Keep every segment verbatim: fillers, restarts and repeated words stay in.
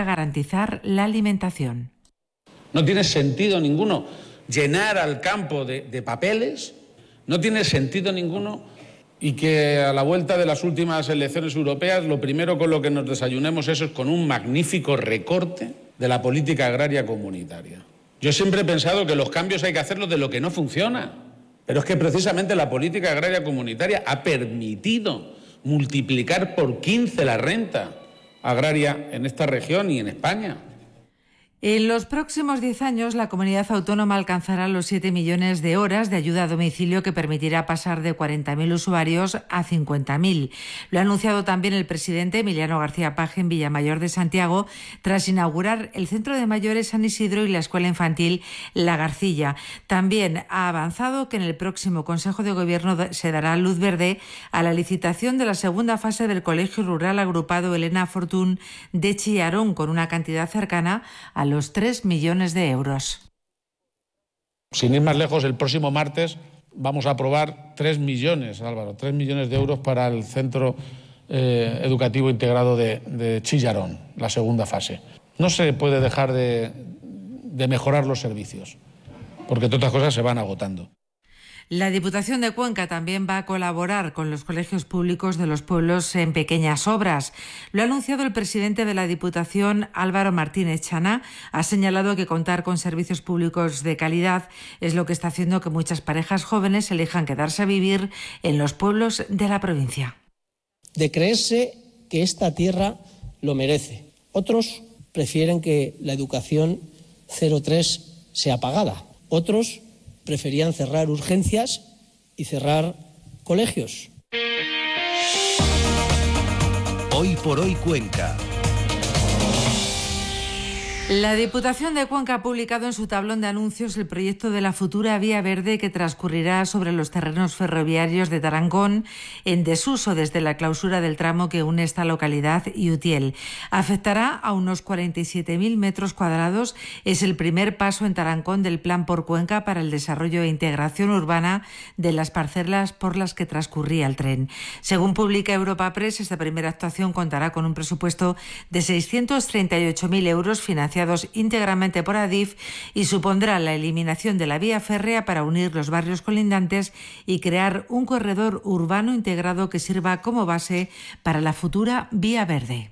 garantizar la alimentación. No tiene sentido ninguno llenar al campo de, de papeles, no tiene sentido ninguno, y que a la vuelta de las últimas elecciones europeas lo primero con lo que nos desayunemos eso es con un magnífico recorte de la política agraria comunitaria. Yo siempre he pensado que los cambios hay que hacerlos de lo que no funciona, pero es que precisamente la política agraria comunitaria ha permitido multiplicar por quince la renta agraria en esta región y en España. En los próximos diez años, la comunidad autónoma alcanzará los siete millones de horas de ayuda a domicilio, que permitirá pasar de cuarenta mil usuarios a cincuenta mil. Lo ha anunciado también el presidente Emiliano García Paje en Villamayor de Santiago, tras inaugurar el Centro de Mayores San Isidro y la Escuela Infantil La Garcilla. También ha avanzado que en el próximo Consejo de Gobierno se dará luz verde a la licitación de la segunda fase del Colegio Rural Agrupado Elena Fortún de Chillarón, con una cantidad cercana a los tres millones de euros. Sin ir más lejos, el próximo martes vamos a aprobar tres millones, Álvaro, tres millones de euros para el Centro eh, Educativo Integrado de, de Chillarón, la segunda fase. No se puede dejar de, de mejorar los servicios, porque todas otras cosas se van agotando. La Diputación de Cuenca también va a colaborar con los colegios públicos de los pueblos en pequeñas obras. Lo ha anunciado el presidente de la Diputación, Álvaro Martínez Chana. Ha señalado que contar con servicios públicos de calidad es lo que está haciendo que muchas parejas jóvenes elijan quedarse a vivir en los pueblos de la provincia. De creerse que esta tierra lo merece. Otros prefieren que la educación cero tres sea pagada. Otros preferían cerrar urgencias y cerrar colegios. Hoy por hoy Cuenca. La Diputación de Cuenca ha publicado en su tablón de anuncios el proyecto de la futura vía verde que transcurrirá sobre los terrenos ferroviarios de Tarancón, en desuso desde la clausura del tramo que une esta localidad y Utiel. Afectará a unos cuarenta y siete mil metros cuadrados. Es el primer paso en Tarancón del Plan por Cuenca para el desarrollo e integración urbana de las parcelas por las que transcurría el tren. Según publica Europa Press, esta primera actuación contará con un presupuesto de seiscientos treinta y ocho mil euros financiados íntegramente por Adif, y supondrá la eliminación de la vía férrea para unir los barrios colindantes y crear un corredor urbano integrado que sirva como base para la futura vía verde.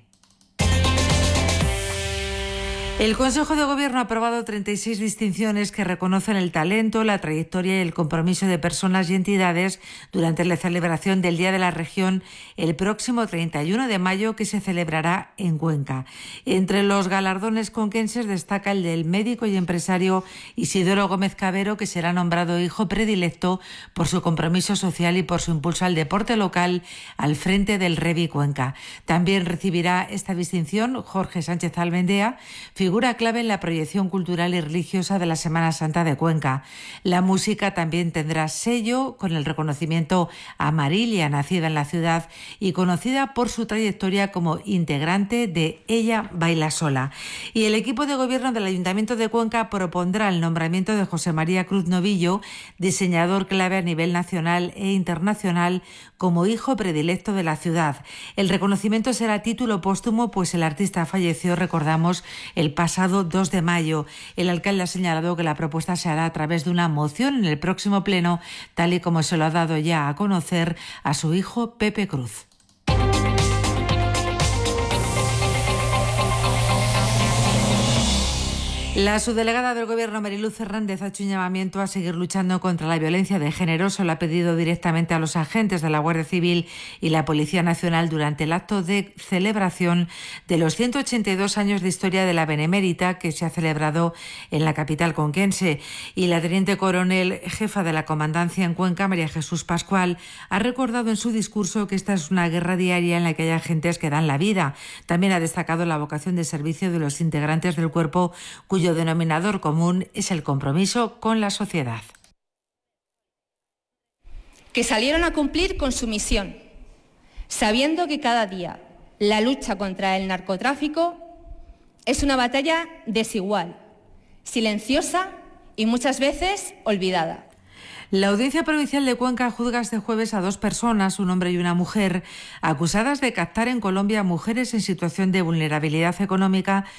El Consejo de Gobierno ha aprobado treinta y seis distinciones que reconocen el talento, la trayectoria y el compromiso de personas y entidades durante la celebración del Día de la Región el próximo treinta y uno de mayo, que se celebrará en Cuenca. Entre los galardones conquenses destaca el del médico y empresario Isidoro Gómez Cabero, que será nombrado hijo predilecto por su compromiso social y por su impulso al deporte local al frente del Revi Cuenca. También recibirá esta distinción Jorge Sánchez Almendea, figura clave en la proyección cultural y religiosa de la Semana Santa de Cuenca. La música también tendrá sello, con el reconocimiento a Marilia, nacida en la ciudad y conocida por su trayectoria como integrante de Ella Baila Sola. Y el equipo de gobierno del Ayuntamiento de Cuenca propondrá el nombramiento de José María Cruz Novillo, diseñador clave a nivel nacional e internacional, como hijo predilecto de la ciudad. El reconocimiento será a título póstumo, pues el artista falleció, recordamos, el pasado dos de mayo. El alcalde ha señalado que la propuesta se hará a través de una moción en el próximo pleno, tal y como se lo ha dado ya a conocer a su hijo Pepe Cruz. La subdelegada del Gobierno, Mariluz Hernández, ha hecho un llamamiento a seguir luchando contra la violencia de género. Se lo ha pedido directamente a los agentes de la Guardia Civil y la Policía Nacional durante el acto de celebración de los ciento ochenta y dos años de historia de la Benemérita, que se ha celebrado en la capital conquense. Y la teniente coronel jefa de la Comandancia en Cuenca, María Jesús Pascual, ha recordado en su discurso que esta es una guerra diaria en la que hay agentes que dan la vida. También ha destacado la vocación de servicio de los integrantes del cuerpo, cuyo denominador común es el compromiso con la sociedad. Que salieron a cumplir con su misión, sabiendo que cada día la lucha contra el narcotráfico es una batalla desigual, silenciosa y muchas veces olvidada. La Audiencia Provincial de Cuenca juzga este jueves a dos personas, un hombre y una mujer, acusadas de captar en Colombia a mujeres en situación de vulnerabilidad económica